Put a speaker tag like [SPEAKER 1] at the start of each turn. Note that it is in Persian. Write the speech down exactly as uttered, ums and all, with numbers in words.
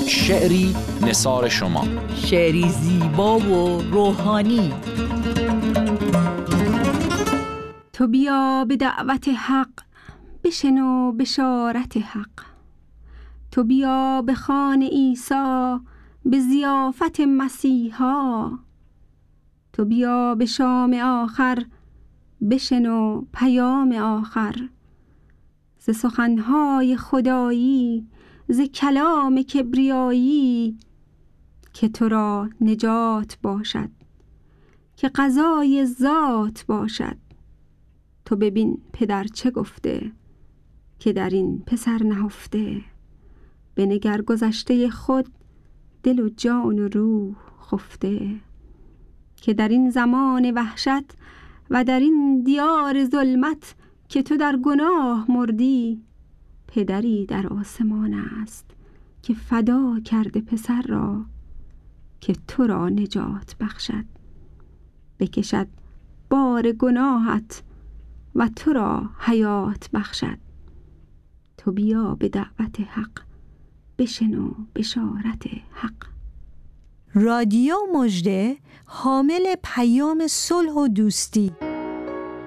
[SPEAKER 1] شعری نثار شما،
[SPEAKER 2] شعری زیبا و روحانی.
[SPEAKER 3] تو بیا به دعوت حق، بشنو بشارت حق. تو بیا به خوان عیسی، به ضیافت مسیحا. تو بیا به شام آخر، بشنو پیام آخر. ز سخنهای خدایی، ز کلام کبریایی، که تو را نجات باشد، که قضای ذات باشد. تو ببین پدر چه گفته، که در این پسر نهفته. بنگر گذشته خود، دل و جان و روح خفته. که در این زمان وحشت و در این دیار ظلمت، که تو در گناه مردی، پدری در آسمان است که فدا کرده پسر را، که تو را نجات بخشد. بکشد بار گناهت و تو را حیات بخشد. تو بیا به دعوت حق، بشنو بشارت حق.
[SPEAKER 4] رادیو مژده حامل پیام صلح و دوستی